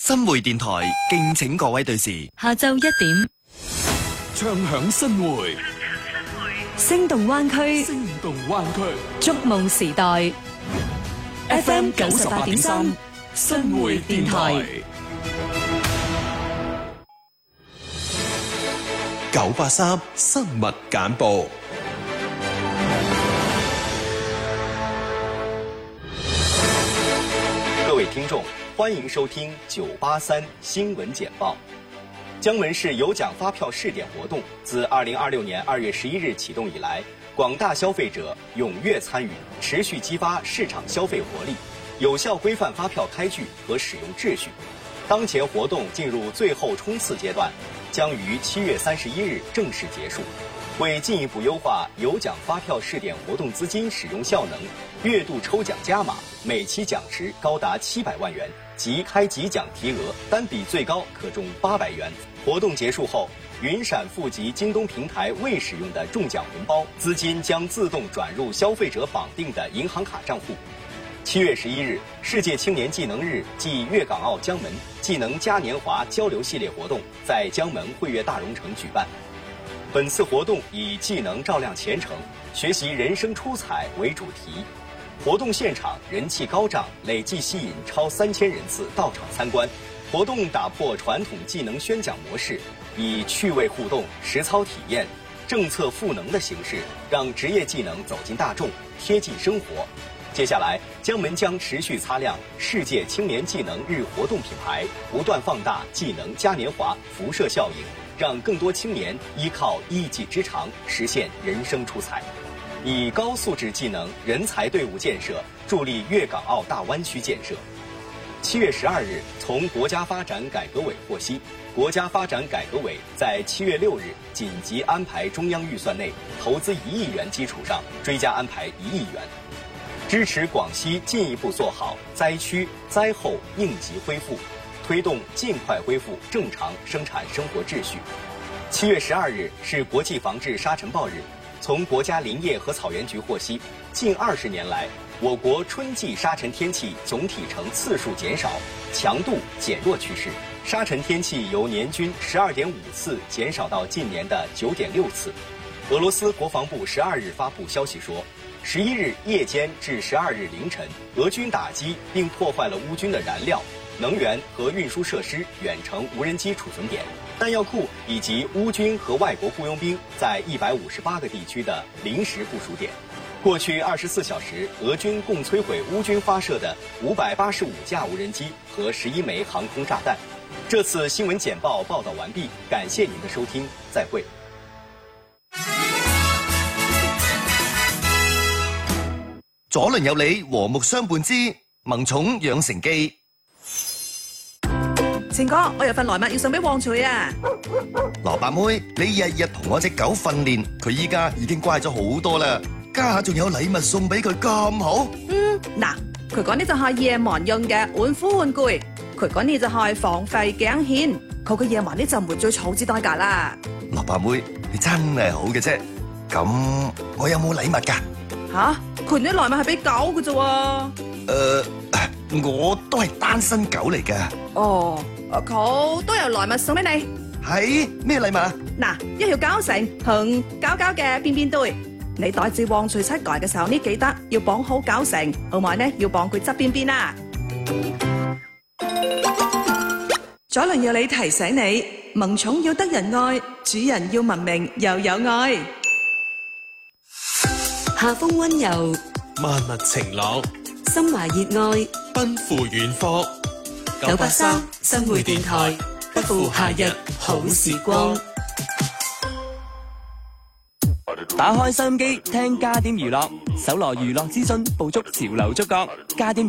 新會電台敬請各位對時， 下晝1點， 唱響新會， 聲動灣區， 聲動灣區， 觸夢時代 ，FM 98.3，新會電台 983新聞簡報。 各位听众，欢迎收听983新闻简报。江门市有奖发票试点活动自2026年2月11日启动以来，广大消费者踊跃参与，持续激发市场消费活力，有效规范发票开具和使用秩序。当前活动进入最后冲刺阶段，将于7月31日正式结束。为进一步优化有奖发票试点活动资金使用效能，月度抽奖加码，每期奖池高达700万元，即开集奖提额单笔最高可中800元。活动结束后，云闪付及京东平台未使用的中奖红包资金将自动转入消费者绑定的银行卡账户。7月11日，世界青年技能日暨粤港澳江门技能嘉年华交流系列活动在江门汇悦大融城举办。本次活动以技能照亮前程，学习人生出彩为主题。活动现场人气高涨，累计吸引超3000人次到场参观。活动打破传统技能宣讲模式，以趣味互动、实操体验、政策赋能的形式，让职业技能走进大众，贴近生活。接下来，江门将持续擦亮世界青年技能日活动品牌，不断放大技能嘉年华辐射效应，让更多青年依靠一技之长实现人生出彩，以高素质技能人才队伍建设助力粤港澳大湾区建设。7月12日，从国家发展改革委获悉，国家发展改革委在7月6日紧急安排中央预算内投资1亿元基础上，追加安排1亿元，支持广西进一步做好灾区灾后应急恢复，推动尽快恢复正常生产生活秩序。7月12日是国际防治沙尘暴日，从国家林业和草原局获悉，近20年来，我国春季沙尘天气总体呈次数减少、强度减弱趋势，沙尘天气由年均12.5次减少到近年的9.6次。俄罗斯国防部12日发布消息说，11日夜间至12日凌晨，俄军打击并破坏了乌军的燃料、能源和运输设施、远程无人机储存点、弹药库以及乌军和外国雇佣兵在158个地区的临时部署点。过去24小时，俄军共摧毁乌军发射的585架无人机和11枚航空炸弹。这次新聞簡報報道完畢，感謝您的收聽，再會。 左鄰右里和睦相伴之萌寵養成記。 晴哥，我有份禮物要送俾旺翠啊！ 蘿蔔妹，你日日同我隻狗訓練，佢依家已經乖咗好多啦，家下仲有禮物送俾佢咁好。 嗱，佢講呢就係夜晚用嘅玩虎玩具，佢講呢就係防吠頸線，佢個夜晚呢就唔會最草之代價啦。 蘿蔔妹，你真係好嘅啫。咁我有冇禮物㗎？ 吓，佢啲禮物係俾狗嘅啫喎。 我都係單身狗嚟㗎。 哦，佢都有禮物送俾你。 係咩禮物啊？ 嗱，一條膠繩同膠嘅邊邊堆。你帶住旺翠出街嘅時候呢，記得要綁好膠繩，同埋呢要綁佢側邊邊啦。左鄰右里提醒你，萌寵要得人愛，主人要文明又有愛。 夏風溫柔， 萬物晴朗， 心懷熱愛， 奔赴遠方。 983新會電台，不負夏日好時光。 打開收音機，聽加點娛樂，搜羅娛樂資訊，捕捉潮流觸覺。加點